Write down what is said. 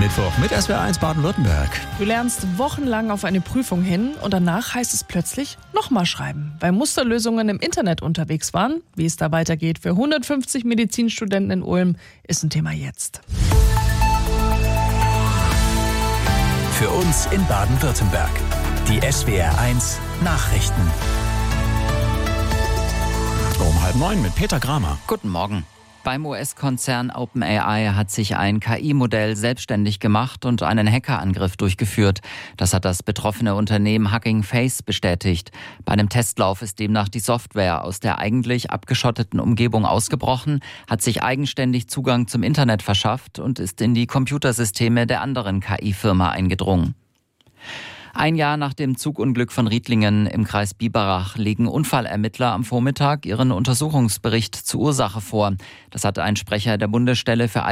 Mittwoch mit SWR1 Baden-Württemberg. Du lernst wochenlang auf eine Prüfung hin und danach heißt es plötzlich nochmal schreiben, weil Musterlösungen im Internet unterwegs waren. Wie es da weitergeht für 150 Medizinstudenten in Ulm, ist ein Thema jetzt. Für uns in Baden-Württemberg. Die SWR1 Nachrichten. Um 8:30 mit Peter Kramer. Guten Morgen. Beim US-Konzern OpenAI hat sich ein KI-Modell selbstständig gemacht und einen Hackerangriff durchgeführt. Das hat das betroffene Unternehmen Hugging Face bestätigt. Bei einem Testlauf ist demnach die Software aus der eigentlich abgeschotteten Umgebung ausgebrochen, hat sich eigenständig Zugang zum Internet verschafft und ist in die Computersysteme der anderen KI-Firma eingedrungen. Ein Jahr nach dem Zugunglück von Riedlingen im Kreis Biberach legen Unfallermittler am Vormittag ihren Untersuchungsbericht zur Ursache vor. Das hat ein Sprecher der Bundesstelle für